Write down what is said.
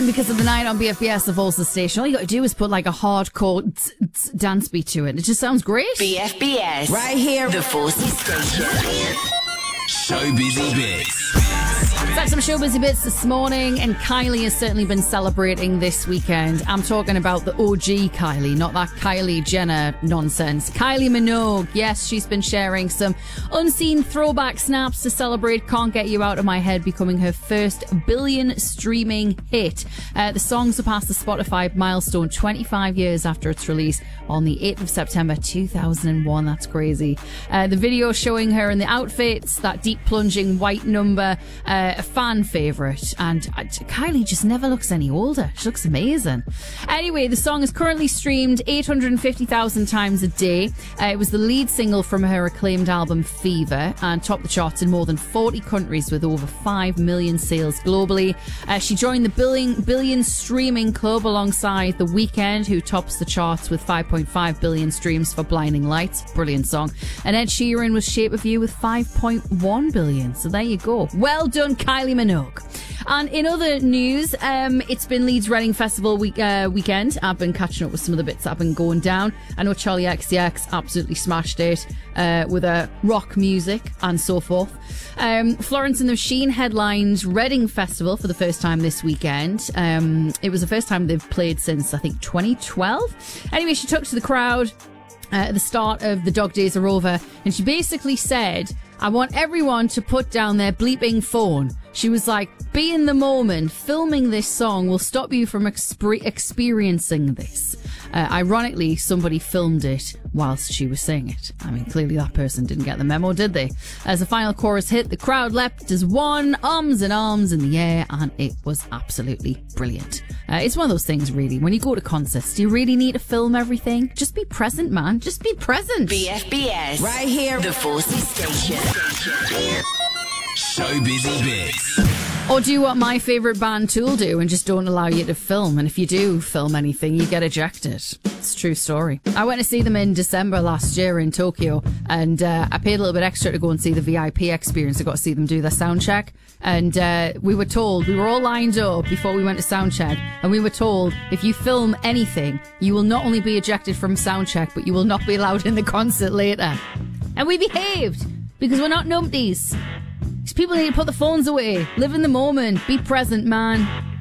And because of the night on BFBS, the Volsa station, all you got to do is put like a hardcore dance beat to it. It just sounds great. BFBS. Right here. The Volsa station. So Busy Bits. Got some show busy bits this morning, and Kylie has certainly been celebrating this weekend. I'm talking about the OG Kylie, not that Kylie Jenner nonsense. Kylie Minogue, yes, she's been sharing some unseen throwback snaps to celebrate Can't Get You Out of My Head becoming her first billion streaming hit. The song surpassed the Spotify milestone 25 years after its release on the 8th of September 2001. That's crazy. The video showing her in the outfits, that deep plunging white number, a fan favourite, and Kylie just never looks any older. She looks amazing. Anyway, the song is currently streamed 850,000 times a day. It was the lead single from her acclaimed album Fever and topped the charts in more than 40 countries with over 5 million sales globally. She joined the billion streaming club alongside The Weeknd, who tops the charts with 5.5 billion streams for Blinding Lights. Brilliant song. And Ed Sheeran was Shape of You with 5.1 billion. So there you go. Well done, Kylie Minogue. And in other news, it's been Leeds Reading Festival weekend. I've been catching up with some of the bits that have been going down. I know Charlie XCX absolutely smashed it with rock music and so forth. Florence and the Machine headlined Reading Festival for the first time this weekend. It was the first time they've played since, I think, 2012. Anyway, she took to the crowd at the start of the Dog Days Are Over, and she basically said, I want everyone to put down their bleeping phone. She was like, be in the moment. Filming this song will stop you from experiencing this. Ironically, somebody filmed it whilst she was saying it. I mean, clearly that person didn't get the memo, did they? As the final chorus hit, the crowd leapt as one, arms and arms in the air, and it was absolutely brilliant. It's one of those things, really. When you go to concerts, do you really need to film everything? Just be present, man. Just be present. BFBS. Right here. The Volsa station. So Busy Bits. Or do what my favourite band Tool do and just don't allow you to film. And if you do film anything, you get ejected. It's a true story. I went to see them in December last year in Tokyo, and I paid a little bit extra to go and see the VIP experience. I got to see them do their sound check. And we were told, we were all lined up before we went to sound check, and we were told, if you film anything, you will not only be ejected from sound check, but you will not be allowed in the concert later. And we behaved, because we're not numpties. These people need to put the phones away. Live in the moment. Be present, man.